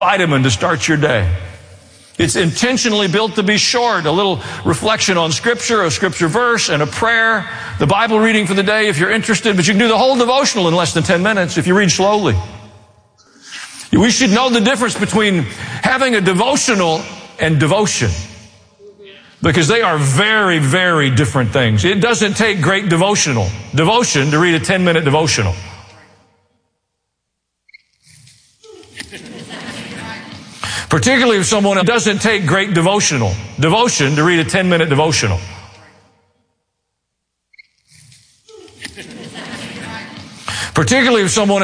vitamin to start your day. It's intentionally built to be short, a little reflection on Scripture, a Scripture verse, and a prayer, the Bible reading for the day if you're interested, but you can do the whole devotional in less than 10 minutes if you read slowly. We should know the difference between having a devotional and devotion, because they are very, very different things. It doesn't take great devotion to read a 10-minute devotional. Particularly if someone doesn't take great devotion to read a 10-minute devotional. Particularly if someone